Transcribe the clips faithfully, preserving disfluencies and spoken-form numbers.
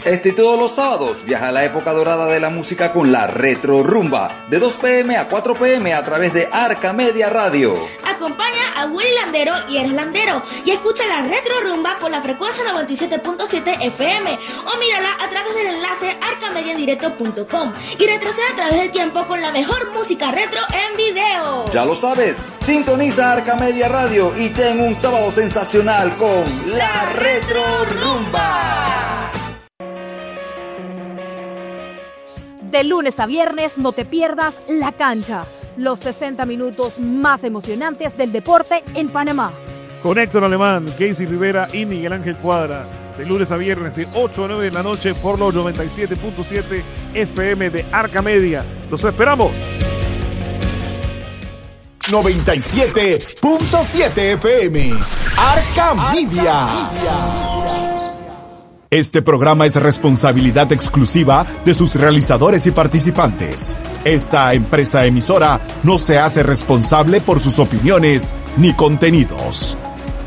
Este y todos los sábados viaja a la época dorada de la música con la Retro Rumba, de dos pm a cuatro pm a través de Arca Media Radio. Acompaña a Willy Landero y Eres Landero y escucha la Retro Rumba por la frecuencia noventa y siete punto siete F M o mírala a través del enlace arcamediandirecto punto com y retrocede a través del tiempo con la mejor música retro en video. Ya lo sabes, sintoniza Arca Media Radio y ten un sábado sensacional con la Retro Rumba. De lunes a viernes no te pierdas La Cancha, los sesenta minutos más emocionantes del deporte en Panamá. Con Héctor Alemán, Casey Rivera y Miguel Ángel Cuadra. De lunes a viernes de ocho a nueve de la noche por los noventa y siete punto siete F M de Arca Media. ¡Los esperamos! noventa y siete punto siete F M Arca Media. Este programa es responsabilidad exclusiva de sus realizadores y participantes. Esta empresa emisora no se hace responsable por sus opiniones ni contenidos.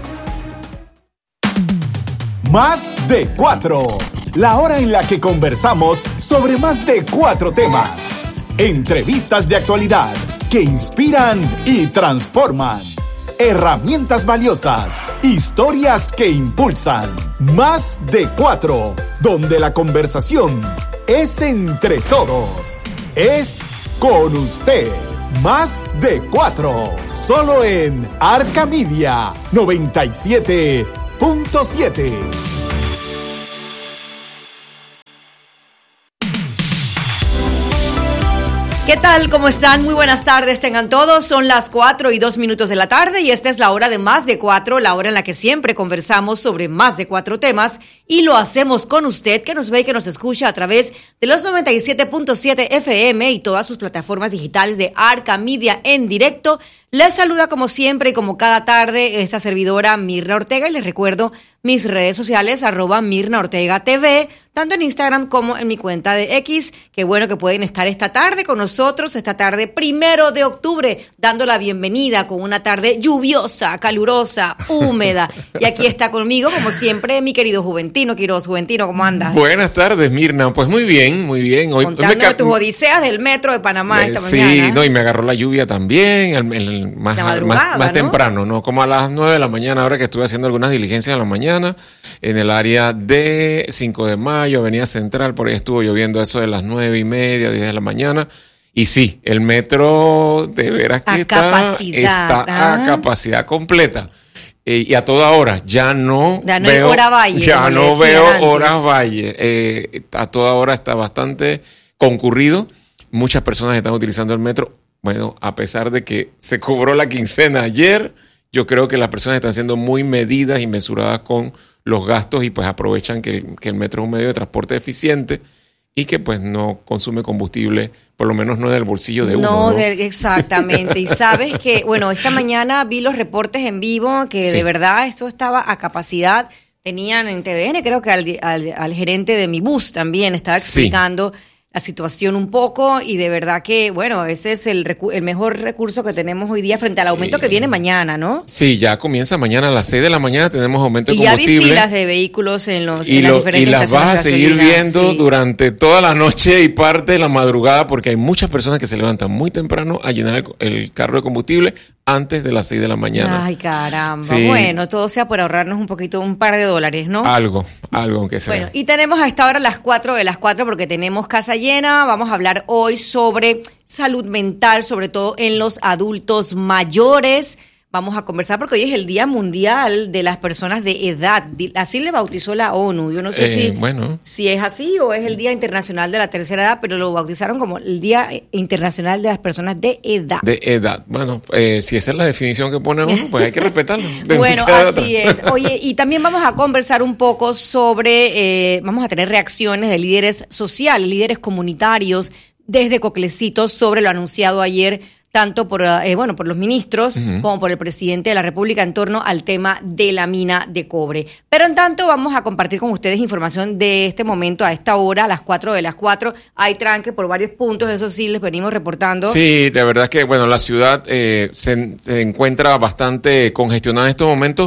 Más de cuatro. La hora en la que conversamos sobre más de cuatro temas. Entrevistas de actualidad que inspiran y transforman. Herramientas valiosas, historias que impulsan. Más de cuatro, donde la conversación es entre todos. Es con usted. Más de cuatro, solo en Arca Media noventa y siete punto siete. ¿Qué tal? ¿Cómo están? Muy buenas tardes, tengan todos. Son las cuatro y dos minutos de la tarde y esta es la hora de Más de Cuatro, la hora en la que siempre conversamos sobre más de cuatro temas y lo hacemos con usted que nos ve y que nos escucha a través de los noventa y siete punto siete F M y todas sus plataformas digitales de Arca Media en directo. Les saluda como siempre y como cada tarde esta servidora Mirna Ortega y les recuerdo mis redes sociales arroba Mirna Ortega T V, tanto en Instagram como en mi cuenta de X. Qué bueno que pueden estar esta tarde con nosotros, esta tarde primero de octubre, dando la bienvenida con una tarde lluviosa, calurosa, húmeda. Y aquí está conmigo, como siempre, mi querido Juventino Quiroz. Juventino, ¿cómo andas? Buenas tardes, Mirna. Pues muy bien, muy bien. Hoy Contándome me ca- tus odiseas del metro de Panamá eh, esta sí, mañana. Sí, no, y me agarró la lluvia también, el, el, más, más, más ¿no? temprano, ¿no? Como a las nueve de la mañana, ahora que estuve haciendo algunas diligencias en la mañana, en el área de cinco de mayo, Avenida Central, por ahí estuvo lloviendo eso de las nueve y media, diez de la mañana. Y sí, el metro de veras que a está, capacidad, está ¿ah? a capacidad completa. Eh, y a toda hora, ya no, ya no veo, hay hora valle. Ya no veo horas valle. Eh, a toda hora está bastante concurrido. Muchas personas están utilizando el metro. Bueno, a pesar de que se cobró la quincena ayer, yo creo que las personas están siendo muy medidas y mesuradas con los gastos y pues aprovechan que el, que el metro es un medio de transporte eficiente y que pues no consume combustible, por lo menos no del bolsillo de uno. No, ¿no? De, exactamente. Y sabes que, bueno, esta mañana vi los reportes en vivo que sí. De verdad esto estaba a capacidad. Tenían en T V N, creo que al, al, al gerente de mi bus también estaba explicando sí. la situación un poco y de verdad que, bueno, ese es el, recu- el mejor recurso que tenemos hoy día frente al aumento sí. que viene mañana, ¿no? Sí, ya comienza mañana a las seis de la mañana, tenemos aumento de y combustible. Y ya vi filas de vehículos en, los, y en las lo, diferentes y las vas a seguir viendo sí. durante toda la noche y parte de la madrugada porque hay muchas personas que se levantan muy temprano a llenar el, el carro de combustible antes de las seis de la mañana. Ay, caramba. Sí. Bueno, todo sea por ahorrarnos un poquito, un par de dólares, ¿no? Algo, algo aunque sea. Bueno, y tenemos a esta hora las cuatro de las cuatro porque tenemos casa llena. Vamos a hablar hoy sobre salud mental, sobre todo en los adultos mayores. Vamos a conversar porque hoy es el Día Mundial de las Personas de Edad. Así le bautizó la ONU. Yo no sé eh, si, bueno. si es así o es el Día Internacional de la Tercera Edad, pero lo bautizaron como el Día Internacional de las Personas de Edad. De edad. Bueno, eh, si esa es la definición que pone uno, pues hay que respetarlo. Bueno, así es. Oye, y también vamos a conversar un poco sobre, eh, vamos a tener reacciones de líderes sociales, líderes comunitarios desde Coclecitos sobre lo anunciado ayer tanto por, eh, bueno, por los ministros uh-huh. como por el presidente de la República en torno al tema de la mina de cobre. Pero en tanto vamos a compartir con ustedes información de este momento, a esta hora, a las cuatro de las cuatro. Hay tranque por varios puntos, eso sí, les venimos reportando. Sí, de verdad que bueno, la ciudad eh, se, se encuentra bastante congestionada en estos momentos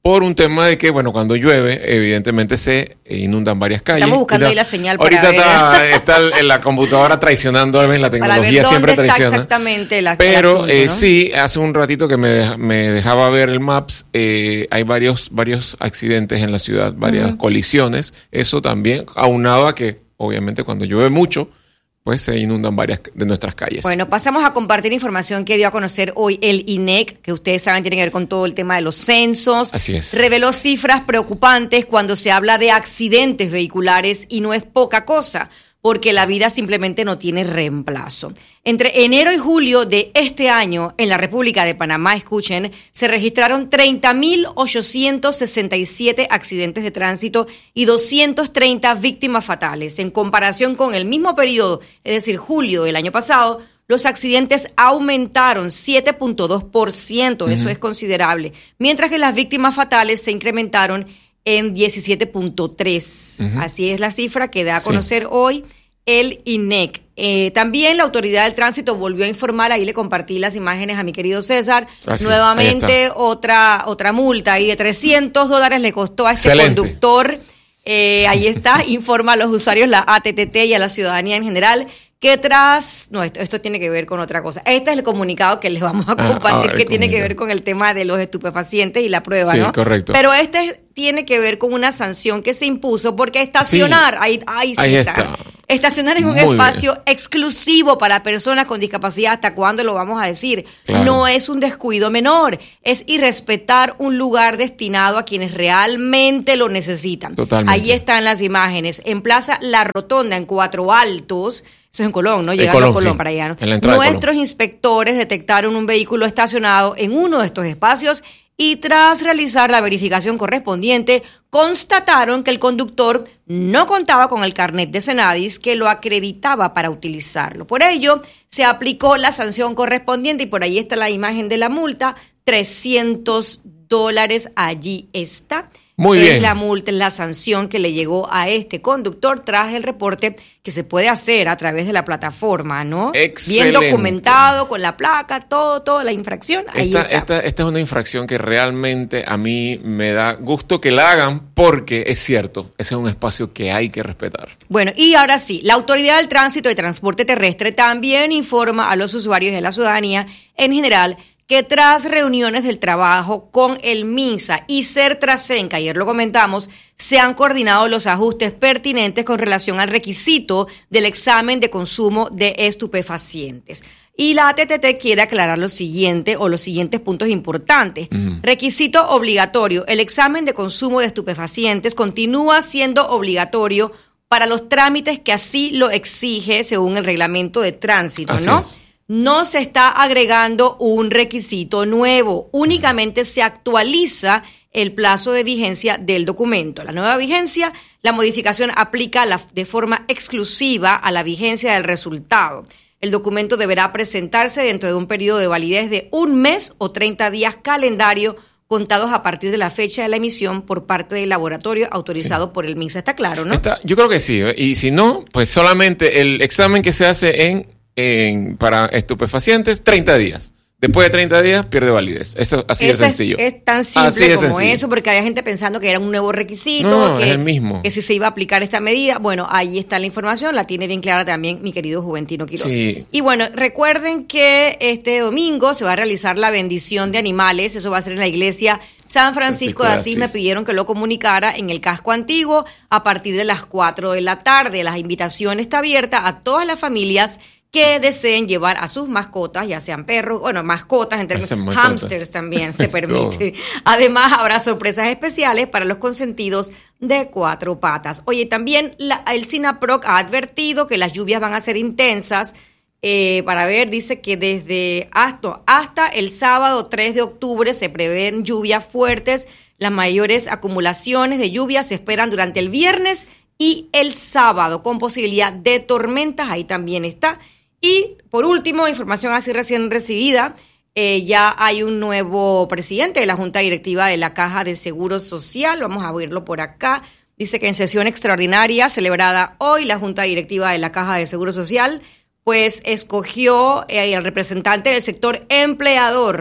por un tema de que, bueno, cuando llueve, evidentemente se inundan varias calles. Estamos buscando ahí la señal para ahorita ver. Está, está en la computadora traicionando, la tecnología siempre está traiciona. Exactamente la, Pero el asunto, eh, ¿no? sí, hace un ratito que me, deja, me dejaba ver el Maps, eh, hay varios, varios accidentes en la ciudad, varias uh-huh. colisiones. Eso también, aunado a que, obviamente, cuando llueve mucho, pues se inundan varias de nuestras calles. Bueno, pasamos a compartir información que dio a conocer hoy el I N E C, que ustedes saben tiene que ver con todo el tema de los censos. Así es. Reveló cifras preocupantes cuando se habla de accidentes vehiculares y no es poca cosa, porque la vida simplemente no tiene reemplazo. Entre enero y julio de este año, en la República de Panamá, escuchen, se registraron treinta mil ochocientos sesenta y siete accidentes de tránsito y doscientas treinta víctimas fatales. En comparación con el mismo periodo, es decir, julio del año pasado, los accidentes aumentaron siete punto dos por ciento, uh-huh. Eso es considerable, mientras que las víctimas fatales se incrementaron en diecisiete punto tres. Uh-huh. Así es la cifra que da a conocer sí. hoy el I N E C. Eh, también la Autoridad del Tránsito volvió a informar, ahí le compartí las imágenes a mi querido César, Así nuevamente otra otra multa ahí de trescientos dólares le costó a este Excelente. conductor. Eh, ahí está, informa a los usuarios, la A T T T y a la ciudadanía en general, que tras, no, esto, esto tiene que ver con otra cosa. Este es el comunicado que les vamos a compartir, ah, que tiene que ver con el tema de los estupefacientes y la prueba, sí, ¿no? Sí, correcto. Pero este tiene que ver con una sanción que se impuso porque estacionar, sí. ahí, ahí, ahí está. está. Estacionar en un Muy espacio bien. exclusivo para personas con discapacidad, ¿hasta cuándo lo vamos a decir? Claro. No es un descuido menor, es irrespetar un lugar destinado a quienes realmente lo necesitan. Totalmente. Ahí están las imágenes. En Plaza La Rotonda, en Cuatro Altos, eso es en Colón, ¿no? Llegando Colón, a Colón sí. para allá, ¿no? En la entrada Nuestros de Colón. inspectores detectaron un vehículo estacionado en uno de estos espacios y tras realizar la verificación correspondiente, constataron que el conductor no contaba con el carnet de Senadis que lo acreditaba para utilizarlo. Por ello, se aplicó la sanción correspondiente y por ahí está la imagen de la multa, trescientos dólares, allí está. Muy es bien. la multa, la sanción que le llegó a este conductor tras el reporte que se puede hacer a través de la plataforma, ¿no? Excelente. Bien documentado, con la placa, todo, toda la infracción. Ahí Esta, está. esta, esta es una infracción que realmente a mí me da gusto que la hagan porque es cierto, ese es un espacio que hay que respetar. Bueno, y ahora sí, la Autoridad del Tránsito y Transporte Terrestre también informa a los usuarios de la ciudadanía en general que tras reuniones del trabajo con el MINSA y Sertrasenca, ayer lo comentamos, se han coordinado los ajustes pertinentes con relación al requisito del examen de consumo de estupefacientes. Y la A T T T quiere aclarar lo siguiente o los siguientes puntos importantes. Uh-huh. Requisito obligatorio. El examen de consumo de estupefacientes continúa siendo obligatorio para los trámites que así lo exige según el reglamento de tránsito, así ¿no? Es. No se está agregando un requisito nuevo, únicamente se actualiza el plazo de vigencia del documento. La nueva vigencia, la modificación aplica la, de forma exclusiva a la vigencia del resultado. El documento deberá presentarse dentro de un periodo de validez de un mes o treinta días calendario contados a partir de la fecha de la emisión por parte del laboratorio autorizado sí. por el MINSA. ¿Está claro, no? Está, yo creo que sí, y si no, pues solamente el examen que se hace en En, para estupefacientes, treinta días. Después de treinta días, pierde validez. Eso así Eso de sencillo. Es, es tan simple así de como sencillo. eso, porque había gente pensando que era un nuevo requisito. No, que, es el mismo. Que si se iba a aplicar esta medida. Bueno, ahí está la información, la tiene bien clara también mi querido Juventino Quiroz. Sí. Y bueno, recuerden que este domingo se va a realizar la bendición de animales. Eso va a ser en la iglesia San Francisco de Asís. Me pidieron que lo comunicara en el casco antiguo a partir de las cuatro de la tarde. La invitación está abierta a todas las familias que deseen llevar a sus mascotas, ya sean perros, bueno, mascotas, entre hamsters también se permite. Además, habrá sorpresas especiales para los consentidos de cuatro patas. Oye, también la, el SINAPROC ha advertido que las lluvias van a ser intensas. Eh, para ver, dice que desde hasta, hasta el sábado tres de octubre se prevén lluvias fuertes. Las mayores acumulaciones de lluvia se esperan durante el viernes y el sábado, con posibilidad de tormentas, ahí también está. Y por último, información así recién recibida, eh, ya hay un nuevo presidente de la Junta Directiva de la Caja de Seguro Social, vamos a verlo por acá. Dice que en sesión extraordinaria celebrada hoy, la Junta Directiva de la Caja de Seguro Social, pues escogió eh, al representante del sector empleador,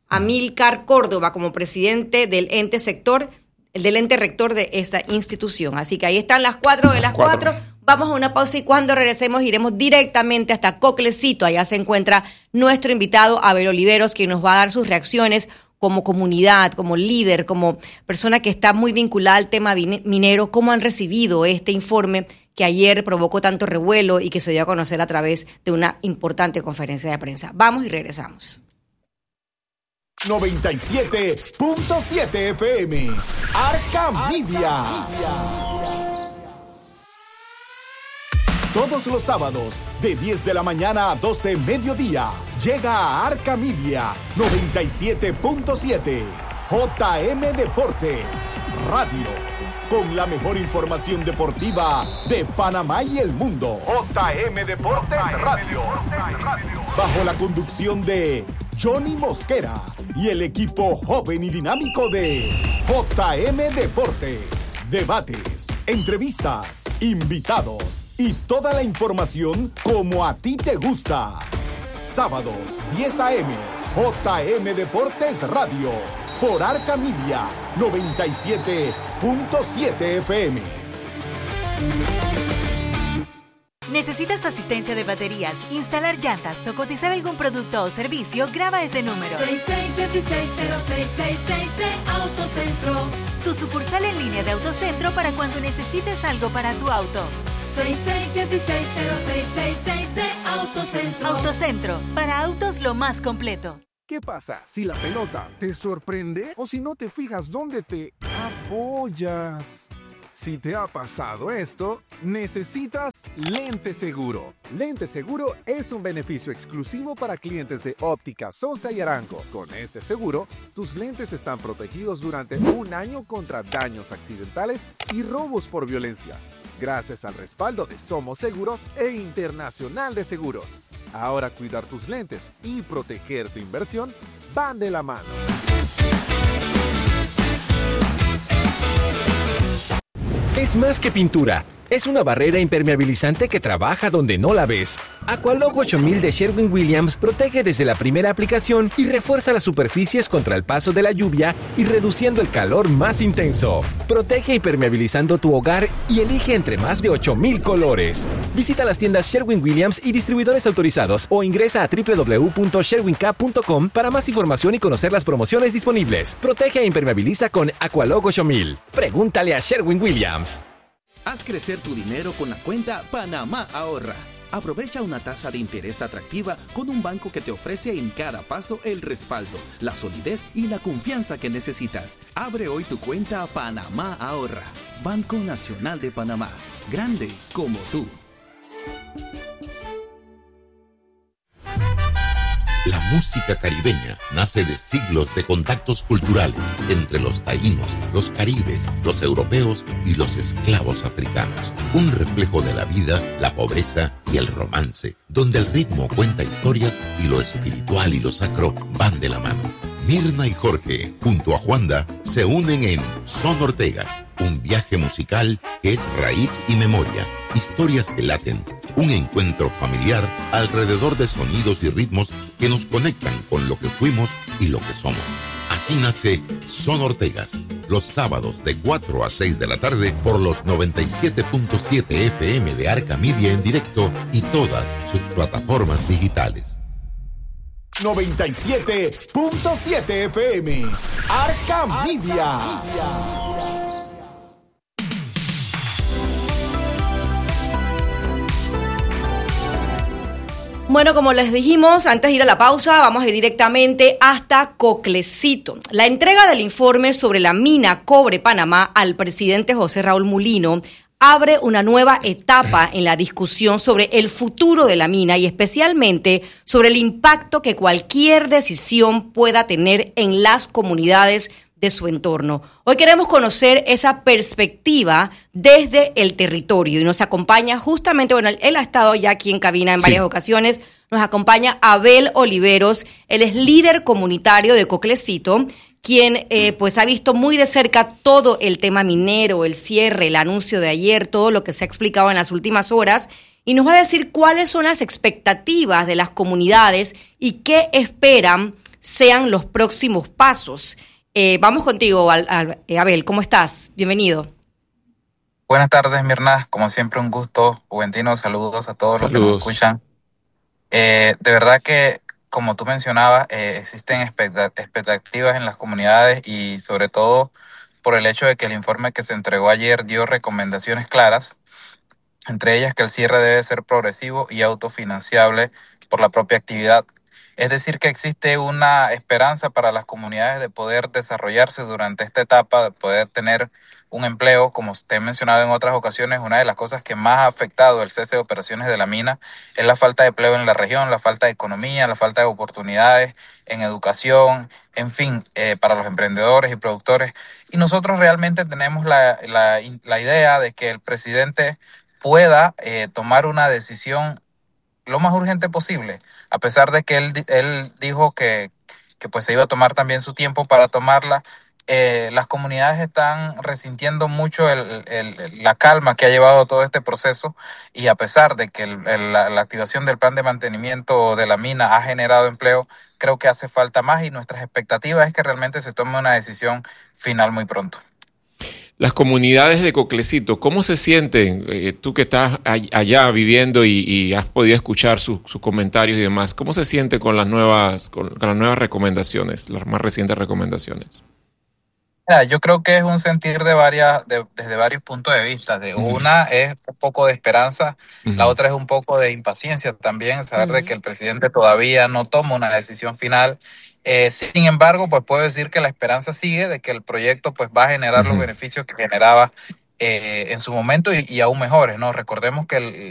Amílcar Córdoba como presidente del ente sector, del ente rector de esta institución. Así que ahí están las cuatro de las cuatro. cuatro. Vamos a una pausa y cuando regresemos iremos directamente hasta Coclecito. Allá se encuentra nuestro invitado Abel Oliveros, quien nos va a dar sus reacciones como comunidad, como líder, como persona que está muy vinculada al tema minero. ¿Cómo han recibido este informe que ayer provocó tanto revuelo y que se dio a conocer a través de una importante conferencia de prensa? Vamos y regresamos. noventa y siete punto siete F M, Arca Media. Todos los sábados, de diez de la mañana a doce mediodía, llega a Arca Media noventa y siete punto siete, J M Deportes Radio, con la mejor información deportiva de Panamá y el mundo. J M Deportes Radio, bajo la conducción de Johnny Mosquera y el equipo joven y dinámico de J M Deportes. Debates, entrevistas, invitados y toda la información como a ti te gusta. Sábados, diez a eme, J M Deportes Radio, por Arca Media, noventa y siete punto siete F M. ¿Necesitas asistencia de baterías, instalar llantas o cotizar algún producto o servicio? Graba ese número. seis seis uno seis cero seis seis seis de Autocentro. Tu sucursal en línea de Autocentro para cuando necesites algo para tu auto. seis seis uno seis cero seis seis seis de Autocentro. Autocentro, para autos lo más completo. ¿Qué pasa si la pelota te sorprende o si no te fijas dónde te apoyas? Si te ha pasado esto, necesitas Lente Seguro. Lente Seguro es un beneficio exclusivo para clientes de Óptica Sosa y Arango. Con este seguro, tus lentes están protegidos durante un año contra daños accidentales y robos por violencia, gracias al respaldo de Somos Seguros e Internacional de Seguros. Ahora cuidar tus lentes y proteger tu inversión van de la mano. Es más que pintura. Es una barrera impermeabilizante que trabaja donde no la ves. Aqualog ocho mil de Sherwin-Williams protege desde la primera aplicación y refuerza las superficies contra el paso de la lluvia y reduciendo el calor más intenso. Protege impermeabilizando tu hogar y elige entre más de ocho mil colores. Visita las tiendas Sherwin-Williams y distribuidores autorizados o ingresa a doble u doble u doble u punto sherwin cap punto com para más información y conocer las promociones disponibles. Protege e impermeabiliza con Aqualog ocho mil. Pregúntale a Sherwin-Williams. Haz crecer tu dinero con la cuenta Panamá Ahorra. Aprovecha una tasa de interés atractiva con un banco que te ofrece en cada paso el respaldo, la solidez y la confianza que necesitas. Abre hoy tu cuenta Panamá Ahorra. Banco Nacional de Panamá. Grande como tú. La música caribeña nace de siglos de contactos culturales entre los taínos, los caribes, los europeos y los esclavos africanos. Un reflejo de la vida, la pobreza y el romance, donde el ritmo cuenta historias y lo espiritual y lo sacro van de la mano. Mirna y Jorge, junto a Juanda, se unen en Son Ortegas, un viaje musical que es raíz y memoria, historias que laten, un encuentro familiar alrededor de sonidos y ritmos que nos conectan con lo que fuimos y lo que somos. Así nace Son Ortegas, los sábados de cuatro a seis de la tarde por los noventa y siete punto siete F M de Arca Media en directo y todas sus plataformas digitales. noventa y siete punto siete F M, Arca Media. Bueno, como les dijimos, antes de ir a la pausa, vamos a ir directamente hasta Coclecito. La entrega del informe sobre la mina Cobre Panamá al presidente José Raúl Mulino abre una nueva etapa en la discusión sobre el futuro de la mina y especialmente sobre el impacto que cualquier decisión pueda tener en las comunidades de su entorno. Hoy queremos conocer esa perspectiva desde el territorio y nos acompaña justamente, bueno, él ha estado ya aquí en cabina en varias sí. ocasiones, nos acompaña Abel Oliveros, él es líder comunitario de Coclecito, quien eh, pues ha visto muy de cerca todo el tema minero, el cierre, el anuncio de ayer, todo lo que se ha explicado en las últimas horas y nos va a decir cuáles son las expectativas de las comunidades y qué esperan sean los próximos pasos. Eh, vamos contigo, Al, Al, eh, Abel, ¿cómo estás? Bienvenido. Buenas tardes, Mirna. Como siempre, un gusto. Juventino, saludos a todos Saludos. los que nos escuchan. Eh, de verdad que, como tú mencionabas, eh, existen expectativas en las comunidades y sobre todo por el hecho de que el informe que se entregó ayer dio recomendaciones claras, entre ellas que el cierre debe ser progresivo y autofinanciable por la propia actividad. Es decir, que existe una esperanza para las comunidades de poder desarrollarse durante esta etapa, de poder tener un empleo. Como te he mencionado en otras ocasiones, una de las cosas que más ha afectado el cese de operaciones de la mina es la falta de empleo en la región, la falta de economía, la falta de oportunidades en educación, en fin, eh, para los emprendedores y productores. Y nosotros realmente tenemos la, la, la idea de que el presidente pueda eh, tomar una decisión lo más urgente posible, a pesar de que él, él dijo que, que pues se iba a tomar también su tiempo para tomarla. Eh, las comunidades están resintiendo mucho el, el, la calma que ha llevado todo este proceso, y a pesar de que el, el, la, la activación del plan de mantenimiento de la mina ha generado empleo, creo que hace falta más y nuestras expectativas es que realmente se tome una decisión final muy pronto. Las comunidades de Coclecito, ¿cómo se sienten? Eh, tú que estás allá viviendo y, y has podido escuchar sus, sus comentarios y demás, ¿cómo se siente con las nuevas, con, con las nuevas recomendaciones, las más recientes recomendaciones? Mira, yo creo que es un sentir de varias, de, desde varios puntos de vista. De uh-huh. Una es un poco de esperanza, uh-huh. La otra es un poco de impaciencia también, saber uh-huh. de que el presidente todavía no toma una decisión final. Eh, sin embargo, pues puedo decir que la esperanza sigue de que el proyecto pues va a generar uh-huh. los beneficios que generaba eh, en su momento y, y aún mejores, ¿no? Recordemos que el